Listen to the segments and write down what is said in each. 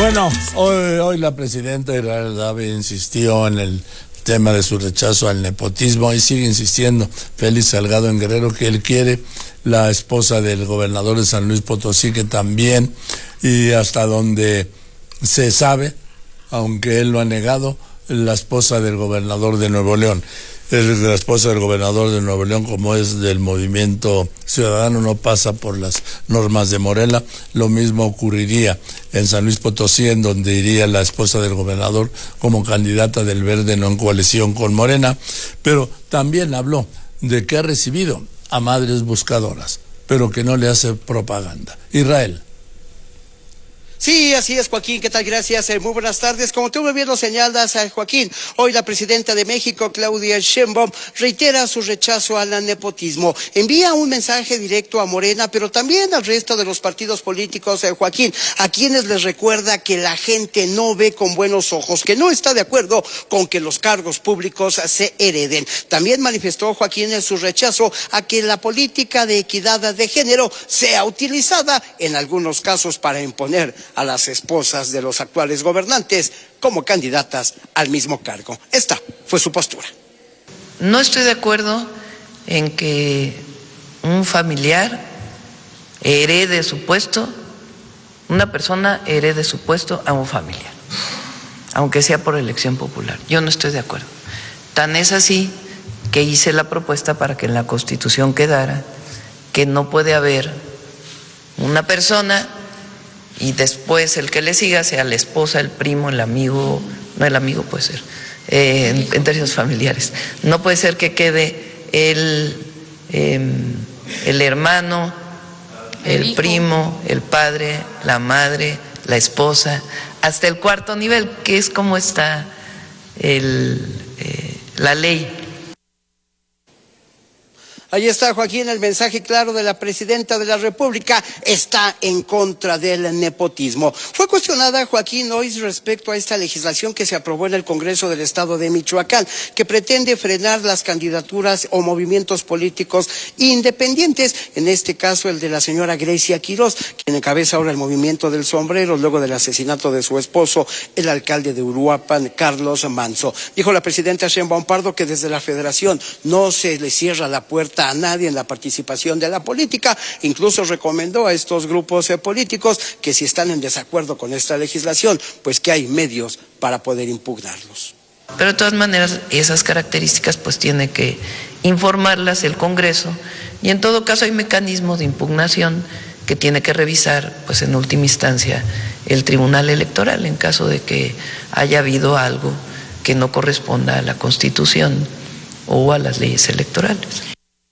Bueno, hoy la presidenta Israel David insistió en el tema de su rechazo al nepotismo y sigue insistiendo Félix Salgado en Guerrero que él quiere la esposa del gobernador de San Luis Potosí, que también, y hasta donde se sabe, aunque él lo ha negado, la esposa del gobernador de Nuevo León. La esposa del gobernador de Nuevo León, como es del Movimiento Ciudadano, no pasa por las normas de Morena. Lo mismo ocurriría en San Luis Potosí, en donde iría la esposa del gobernador como candidata del Verde, no en coalición con Morena. Pero también habló de que ha recibido a madres buscadoras, pero que no le hace propaganda. Israel. Sí, así es, Joaquín. ¿Qué tal? Gracias. Muy buenas tardes. Como tú muy bien lo señalas, Joaquín, hoy la presidenta de México, Claudia Sheinbaum, reitera su rechazo al nepotismo. Envía un mensaje directo a Morena, pero también al resto de los partidos políticos, Joaquín, a quienes les recuerda que la gente no ve con buenos ojos, que no está de acuerdo con que los cargos públicos se hereden. También manifestó, Joaquín, su rechazo a que la política de equidad de género sea utilizada en algunos casos para imponer a las esposas de los actuales gobernantes como candidatas al mismo cargo. Esta fue su postura. No estoy de acuerdo en que un familiar herede su puesto, una persona herede su puesto a un familiar, aunque sea por elección popular. Yo no estoy de acuerdo. Tan es así que hice la propuesta para que en la Constitución quedara que no puede haber una persona y después el que le siga sea la esposa, el primo, el amigo, no, el amigo puede ser, en términos familiares. No puede ser que quede el hermano, el primo, el padre, la madre, la esposa, hasta el cuarto nivel, que es como está la ley. Ahí está, Joaquín, el mensaje claro de la presidenta de la República: está en contra del nepotismo. Fue cuestionada, Joaquín, hoy respecto a esta legislación que se aprobó en el Congreso del Estado de Michoacán, que pretende frenar las candidaturas o movimientos políticos independientes, en este caso el de la señora Grecia Quirós, quien encabeza ahora el movimiento del sombrero luego del asesinato de su esposo, el alcalde de Uruapan, Carlos Manzo. Dijo la presidenta Sheinbaum Pardo que desde la Federación no se le cierra la puerta a nadie en la participación de la política. Incluso recomendó a estos grupos políticos que si están en desacuerdo con esta legislación, pues que hay medios para poder impugnarlos. Pero de todas maneras, esas características pues tiene que informarlas el Congreso, y en todo caso hay mecanismos de impugnación que tiene que revisar pues en última instancia el Tribunal Electoral en caso de que haya habido algo que no corresponda a la Constitución o a las leyes electorales.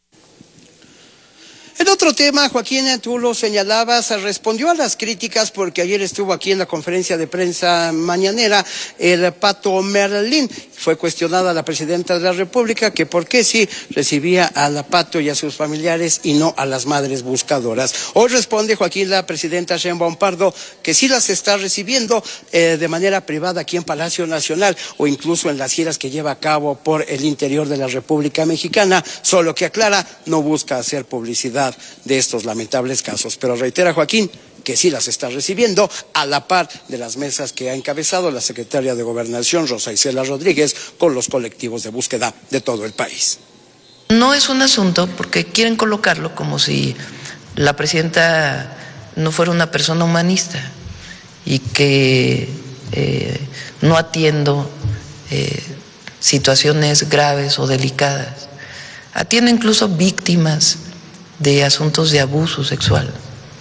En otro tema, Joaquín, tú lo señalabas, respondió a las críticas porque ayer estuvo aquí en la conferencia de prensa mañanera el Pato Merlín. Fue cuestionada la presidenta de la República que por qué sí recibía al Pato y a sus familiares y no a las madres buscadoras. Hoy responde, Joaquín, la presidenta Sheinbaum Pardo que sí las está recibiendo de manera privada aquí en Palacio Nacional o incluso en las giras que lleva a cabo por el interior de la República Mexicana, solo que aclara, no busca hacer publicidad de estos lamentables casos, pero reitera, Joaquín, que sí las está recibiendo a la par de las mesas que ha encabezado la secretaria de Gobernación, Rosa Isela Rodríguez, con los colectivos de búsqueda de todo el país. No es un asunto porque quieren colocarlo como si la presidenta no fuera una persona humanista y que no atiendo situaciones graves o delicadas. Atiendo incluso víctimas de asuntos de abuso sexual,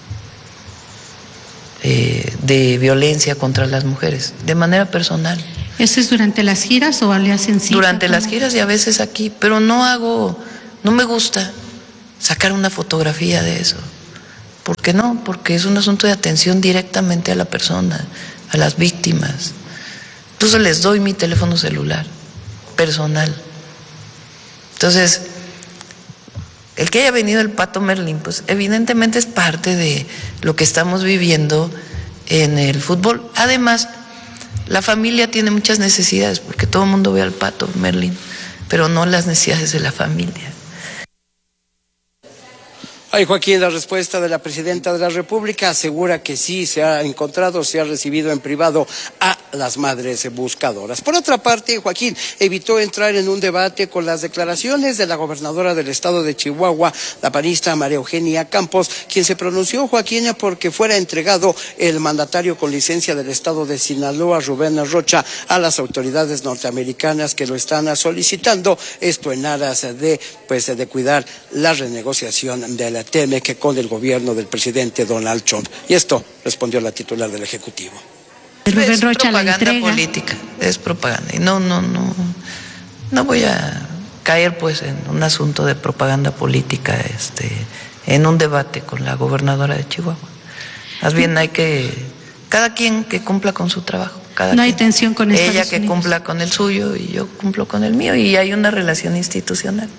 de violencia contra las mujeres, de manera personal. ¿Eso es durante las giras o le hacen cita? Durante las giras y a veces aquí, pero no me gusta sacar una fotografía de eso. ¿Por qué no? Porque es un asunto de atención directamente a la persona, a las víctimas. Entonces les doy mi teléfono celular personal. Entonces, el que haya venido el Pato Merlín, pues evidentemente es parte de lo que estamos viviendo en el fútbol. Además, la familia tiene muchas necesidades, porque todo el mundo ve al Pato Merlín, pero no las necesidades de la familia. Ay, Joaquín, la respuesta de la presidenta de la República asegura que sí se ha encontrado, se ha recibido en privado a las madres buscadoras. Por otra parte, Joaquín evitó entrar en un debate con las declaraciones de la gobernadora del estado de Chihuahua, la panista María Eugenia Campos, quien se pronunció, Joaquín, porque fuera entregado el mandatario con licencia del estado de Sinaloa, Rubén Rocha, a las autoridades norteamericanas que lo están solicitando, esto en aras de cuidar la renegociación del TEMEC con el gobierno del presidente Donald Trump. Y esto respondió la titular del Ejecutivo. Es propaganda política, es propaganda. Y no voy a caer pues en un asunto de propaganda política, en un debate con la gobernadora de Chihuahua. Más bien hay que, cada quien que cumpla con su trabajo. No hay tensión con Estados Unidos. Ella que cumpla con el suyo y yo cumplo con el mío, y hay una relación institucional.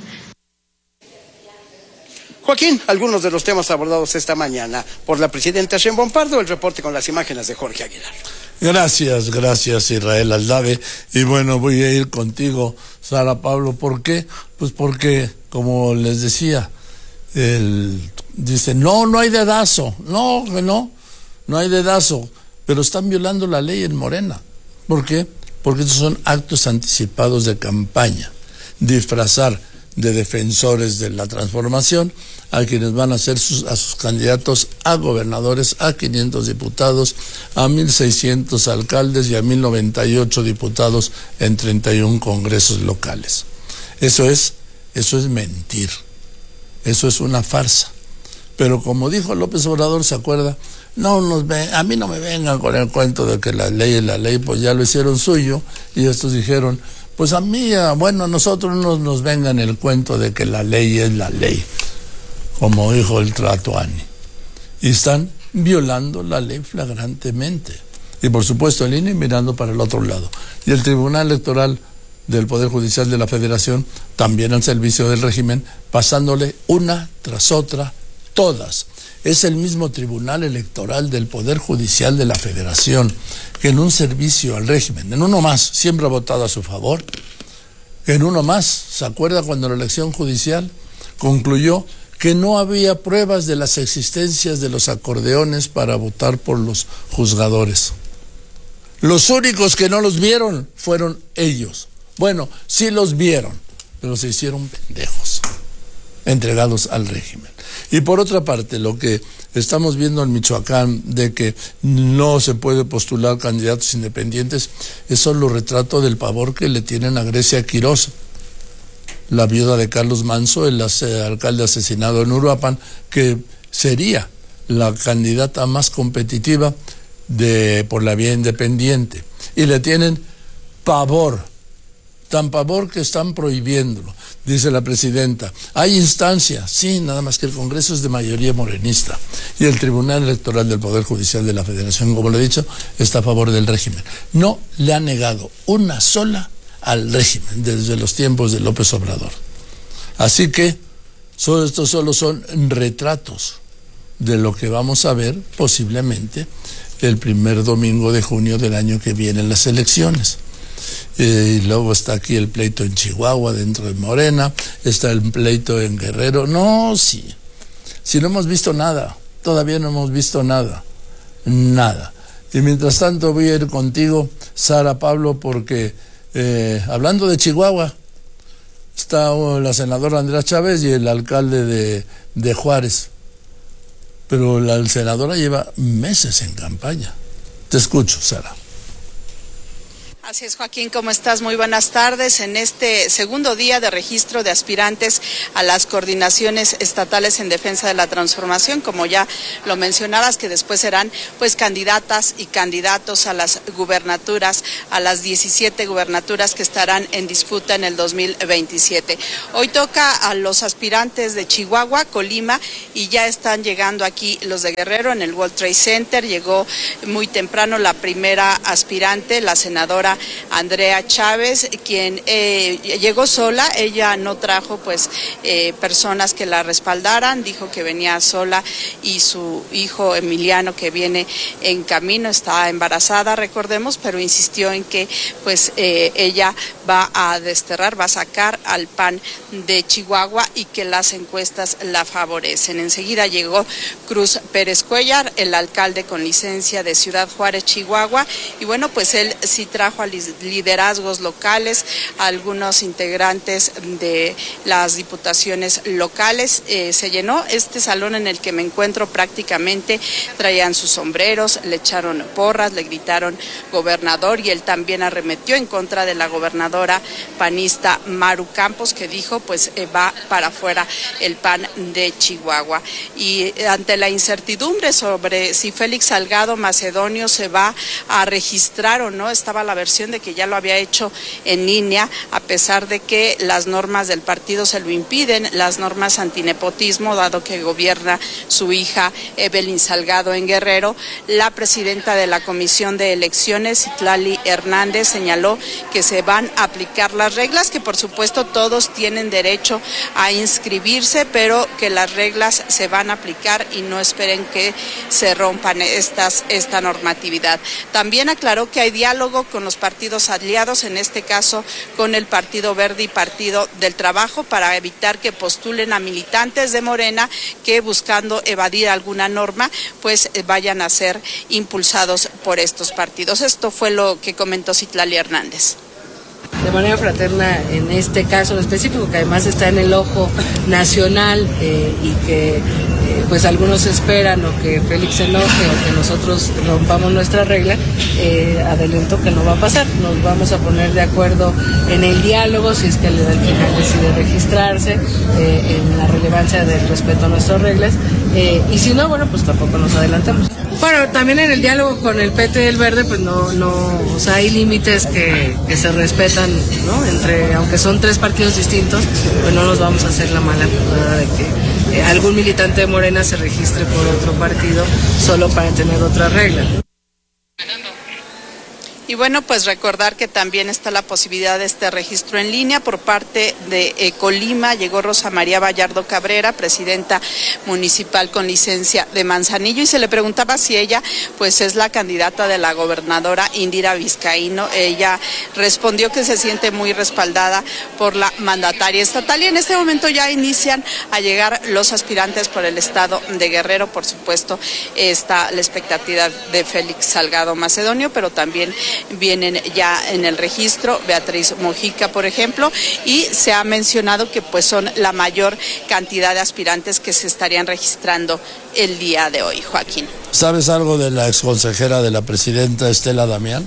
Joaquín, algunos de los temas abordados esta mañana por la presidenta Sheinbaum Pardo, el reporte con las imágenes de Jorge Aguilar. Gracias Israel Aldave. Y bueno, voy a ir contigo, Sara Pablo. ¿Por qué? Pues porque, como les decía, dice, no hay dedazo, no hay dedazo, pero están violando la ley en Morena. ¿Por qué? Porque estos son actos anticipados de campaña, disfrazar de defensores de la transformación a quienes van a ser a sus candidatos a gobernadores, a 500 diputados, a 1,600 alcaldes y a 1,098 diputados en 31 congresos locales. Eso es mentir, eso es una farsa. Pero como dijo López Obrador, ¿se acuerda? A mí no me vengan con el cuento de que la ley es la ley, pues ya lo hicieron suyo, y estos dijeron, pues a nosotros no nos vengan el cuento de que la ley es la ley, como dijo el Tlatoani. Y están violando la ley flagrantemente. Y por supuesto el INE mirando para el otro lado. Y el Tribunal Electoral del Poder Judicial de la Federación, también al servicio del régimen, pasándole una tras otra, todas. Es el mismo Tribunal Electoral del Poder Judicial de la Federación que en un servicio al régimen, en uno más, siempre ha votado a su favor, que en uno más, ¿se acuerda cuando la elección judicial concluyó que no había pruebas de las existencias de los acordeones para votar por los juzgadores? Los únicos que no los vieron fueron ellos. Bueno, sí los vieron, pero se hicieron pendejos, entregados al régimen. Y por otra parte, lo que estamos viendo en Michoacán, de que no se puede postular candidatos independientes, es solo retrato del pavor que le tienen a Grecia Quirós, la viuda de Carlos Manso, el alcalde asesinado en Uruapan, que sería la candidata más competitiva por la vía independiente. Y le tienen pavor, tan pavor que están prohibiéndolo. Dice la presidenta, hay instancias, sí, nada más que el Congreso es de mayoría morenista y el Tribunal Electoral del Poder Judicial de la Federación, como le he dicho, está a favor del régimen. No le ha negado una sola al régimen desde los tiempos de López Obrador. Así que estos solo son retratos de lo que vamos a ver posiblemente el primer domingo de junio del año que viene en las elecciones. Y luego está aquí el pleito en Chihuahua dentro de Morena, está el pleito en Guerrero. Si no hemos visto nada, todavía no hemos visto nada. Y mientras tanto voy a ir contigo, Sara Pablo, porque hablando de Chihuahua, está la senadora Andrea Chávez y el alcalde de Juárez. Pero la senadora lleva meses en campaña. Te escucho, Sara. Así es, Joaquín, ¿cómo estás? Muy buenas tardes. En este segundo día de registro de aspirantes a las coordinaciones estatales en defensa de la transformación, como ya lo mencionabas, que después serán pues candidatas y candidatos a las gubernaturas, a las 17 gubernaturas que estarán en disputa en el 2027. Hoy toca a los aspirantes de Chihuahua, Colima, y ya están llegando aquí los de Guerrero en el World Trade Center. Llegó muy temprano la primera aspirante, la senadora Andrea Chávez, quien llegó sola. Ella no trajo pues personas que la respaldaran, dijo que venía sola y su hijo Emiliano, que viene en camino, está embarazada, recordemos, pero insistió en que pues ella va a desterrar, va a sacar al PAN de Chihuahua y que las encuestas la favorecen. Enseguida llegó Cruz Pérez Cuellar, el alcalde con licencia de Ciudad Juárez, Chihuahua, y bueno, pues él sí trajo a liderazgos locales, a algunos integrantes de las diputaciones locales. Se llenó este salón en el que me encuentro, prácticamente traían sus sombreros, le echaron porras, le gritaron gobernador, y él también arremetió en contra de la gobernadora panista Maru Campos, que dijo pues va para afuera el PAN de Chihuahua. Y ante la incertidumbre sobre si Félix Salgado Macedonio se va a registrar o no, estaba la versión de que ya lo había hecho en línea, a pesar de que las normas del partido se lo impiden, las normas antinepotismo, dado que gobierna su hija Evelyn Salgado en Guerrero. La presidenta de la Comisión de Elecciones, Citlali Hernández, señaló que se van a aplicar las reglas, que por supuesto todos tienen derecho a inscribirse, pero que las reglas se van a aplicar y no esperen que se rompan esta normatividad. También aclaró que hay diálogo con los partidos aliados, en este caso con el Partido Verde y Partido del Trabajo, para evitar que postulen a militantes de Morena que, buscando evadir alguna norma, pues vayan a ser impulsados por estos partidos. Esto fue lo que comentó Citlali Hernández. De manera fraterna en este caso en específico, que además está en el ojo nacional y que pues algunos esperan o que Félix se enoje o que nosotros rompamos nuestra regla, adelanto que no va a pasar. Nos vamos a poner de acuerdo en el diálogo, si es que al final decide registrarse, en la relevancia del respeto a nuestras reglas, y si no, bueno, pues tampoco nos adelantamos. Bueno, también en el diálogo con el PT y el Verde, pues no, o sea, hay límites que se respetan, ¿no? Aunque son tres partidos distintos, pues no nos vamos a hacer la mala jugada de que algún militante de Morena se registre por otro partido solo para tener otra regla. Y bueno, pues recordar que también está la posibilidad de este registro en línea por parte de Colima. Llegó Rosa María Vallardo Cabrera, presidenta municipal con licencia de Manzanillo, y se le preguntaba si ella pues es la candidata de la gobernadora Indira Vizcaíno. Ella respondió que se siente muy respaldada por la mandataria estatal, y en este momento ya inician a llegar los aspirantes por el estado de Guerrero. Por supuesto está la expectativa de Félix Salgado Macedonio, pero también vienen ya en el registro Beatriz Mojica, por ejemplo, y se ha mencionado que pues son la mayor cantidad de aspirantes que se estarían registrando el día de hoy. Joaquín. ¿Sabes algo de la exconsejera de la presidenta, Estela Damián?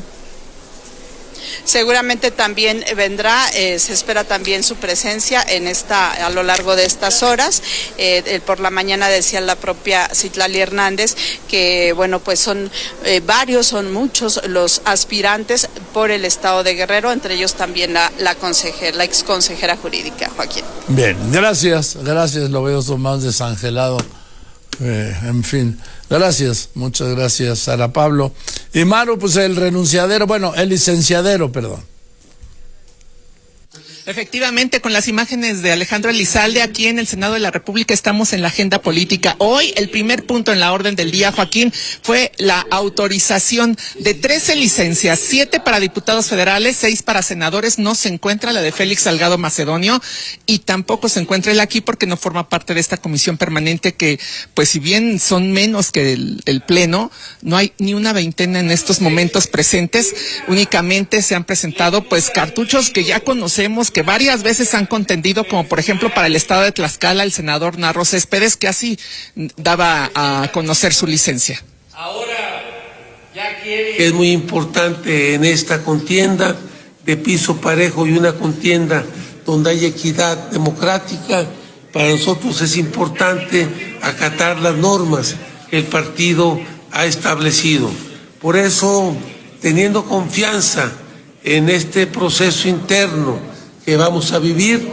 Seguramente también vendrá, se espera también su presencia a lo largo de estas horas. Por la mañana decía la propia Citlali Hernández que bueno, pues son son muchos los aspirantes por el estado de Guerrero, entre ellos también la exconsejera jurídica. Joaquín. Bien, gracias, lo veo más desangelado. En fin, gracias, muchas gracias, Sara Pablo. Y Maru, pues el licenciadero, perdón. Efectivamente, con las imágenes de Alejandro Elizalde, aquí en el Senado de la República estamos en la agenda política. Hoy el primer punto en la orden del día, Joaquín, fue la autorización de 13 licencias, 7 para diputados federales, 6 para senadores. No se encuentra la de Félix Salgado Macedonio y tampoco se encuentra él aquí porque no forma parte de esta comisión permanente que, pues si bien son menos que el Pleno, no hay ni una veintena en estos momentos presentes. Únicamente se han presentado pues cartuchos que ya conocemos, que varias veces han contendido, como por ejemplo para el estado de Tlaxcala, el senador Narro Céspedes, que así daba a conocer su licencia. Ahora ya quiere... Es muy importante en esta contienda de piso parejo y una contienda donde hay equidad democrática. Para nosotros es importante acatar las normas que el partido ha establecido. Por eso, teniendo confianza en este proceso interno que vamos a vivir,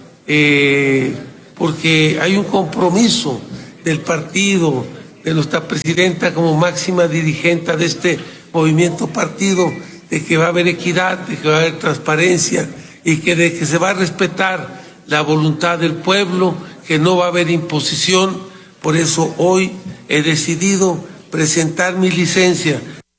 porque hay un compromiso del partido, de nuestra presidenta como máxima dirigente de este movimiento partido, de que va a haber equidad, de que va a haber transparencia y de que se va a respetar la voluntad del pueblo, que no va a haber imposición. Por eso hoy he decidido presentar mi licencia.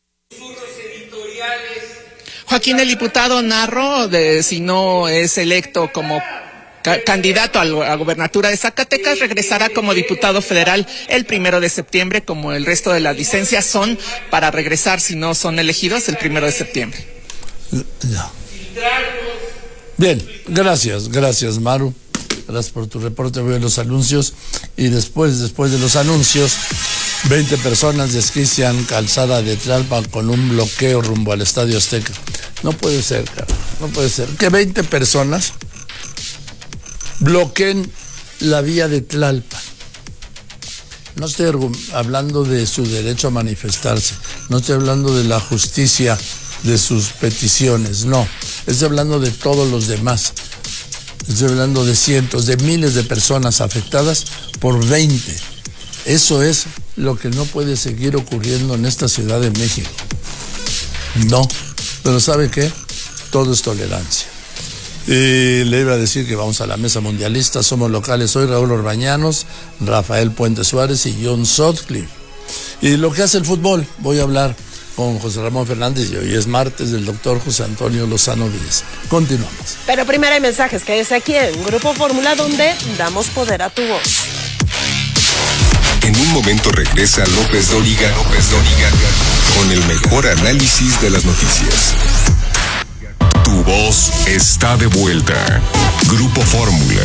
Joaquín, el diputado narró si no es electo como candidato a gobernatura de Zacatecas, regresará como diputado federal el 1 de septiembre, como el resto de las licencias son para regresar si no son elegidos el 1 de septiembre. Ya. Bien, gracias Maru. Gracias por tu reporte. Voy a los anuncios y después de los anuncios, 20 personas desquician calzada de Tlalpan con un bloqueo rumbo al Estadio Azteca. No puede ser, cara, no puede ser que 20 personas bloqueen la vía de Tlalpan. No estoy hablando de su derecho a manifestarse, no estoy hablando de la justicia de sus peticiones, no, estoy hablando de todos los demás. Estoy hablando de cientos, de miles de personas afectadas por 20. Eso es lo que no puede seguir ocurriendo en esta Ciudad de México. No, pero ¿sabe qué? Todo es tolerancia. Y le iba a decir que vamos a la mesa mundialista, somos locales. Soy Raúl Orbañanos, Rafael Puente Suárez y John Sutcliffe. Y lo que hace el fútbol, voy a hablar con José Ramón Fernández y hoy es martes del doctor José Antonio Lozano Díez. Continuamos. Pero primero hay mensajes, quédese aquí en Grupo Fórmula, donde damos poder a tu voz. En un momento regresa López Dóriga con el mejor análisis de las noticias. Tu voz está de vuelta. Grupo Fórmula.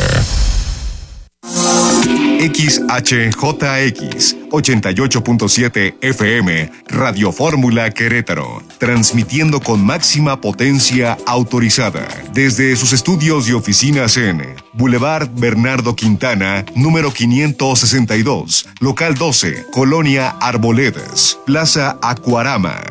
XHJX 88.7 FM Radio Fórmula Querétaro, transmitiendo con máxima potencia autorizada desde sus estudios y oficinas en Boulevard Bernardo Quintana, número 562, local 12, Colonia Arboledas, Plaza Acuarama,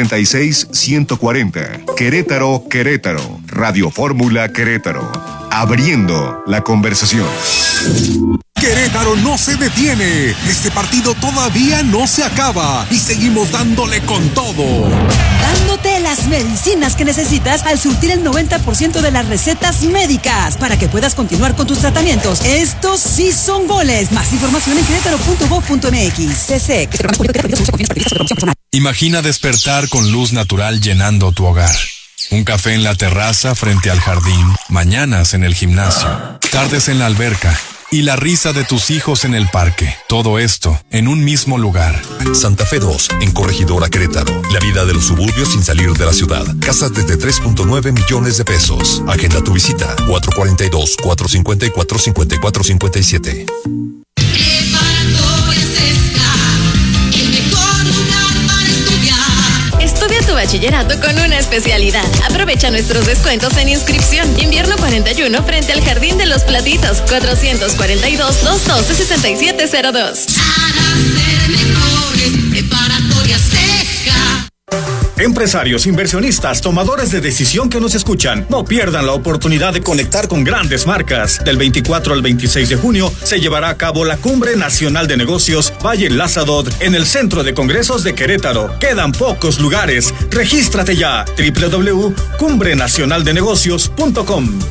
76140, Querétaro, Radio Fórmula Querétaro, abriendo la conversación. Querétaro no se detiene. Este partido todavía no se acaba y seguimos dándole con todo. Dándote las medicinas que necesitas al surtir el 90% de las recetas médicas para que puedas continuar con tus tratamientos. Estos sí son goles. Más información en querétaro.gov.mx. CC. Imagina despertar con luz natural llenando tu hogar. Un café en la terraza frente al jardín, mañanas en el gimnasio, tardes en la alberca y la risa de tus hijos en el parque. Todo esto en un mismo lugar. Santa Fe 2, en Corregidora Querétaro. La vida de los suburbios sin salir de la ciudad. Casas desde 3.9 millones de pesos. Agenda tu visita. 442-454-5457. Estudia tu bachillerato con una especialidad. Aprovecha nuestros descuentos en inscripción. Invierno 41 frente al Jardín de los Platitos. 442-212-6702. Empresarios, inversionistas, tomadores de decisión que nos escuchan, no pierdan la oportunidad de conectar con grandes marcas. Del 24 al 26 de junio se llevará a cabo la Cumbre Nacional de Negocios Valle Lázaro en el Centro de Congresos de Querétaro. Quedan pocos lugares. Regístrate ya. www.cumbrenacionaldenegocios.com.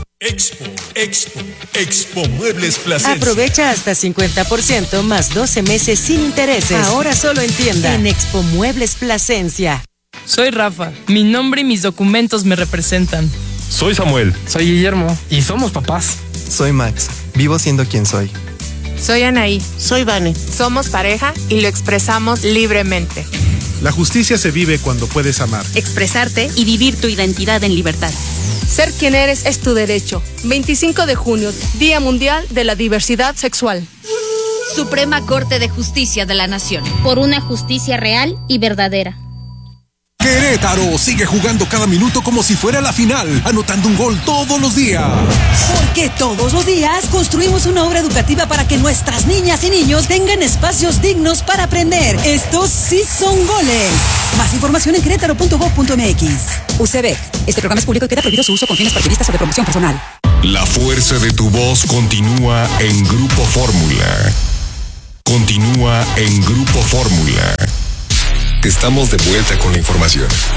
Expo Muebles Plasencia. Aprovecha hasta 50% más 12 meses sin intereses. Ahora solo en tienda. En Expo Muebles Plasencia. Soy Rafa. Mi nombre y mis documentos me representan. Soy Samuel. Soy Guillermo. Y somos papás. Soy Max. Vivo siendo quien soy. Soy Anaí. Soy Vane. Somos pareja y lo expresamos libremente. La justicia se vive cuando puedes amar, expresarte y vivir tu identidad en libertad. Ser quien eres es tu derecho. 25 de junio, Día Mundial de la Diversidad Sexual. Suprema Corte de Justicia de la Nación. Por una justicia real y verdadera. Querétaro sigue jugando cada minuto como si fuera la final, anotando un gol todos los días. Porque todos los días construimos una obra educativa para que nuestras niñas y niños tengan espacios dignos para aprender. Estos sí son goles. Más información en querétaro.gov.mx. UCB. Este programa es público y queda prohibido su uso con fines partidistas o de promoción personal. La fuerza de tu voz continúa en Grupo Fórmula. Continúa en Grupo Fórmula. Estamos de vuelta con la información.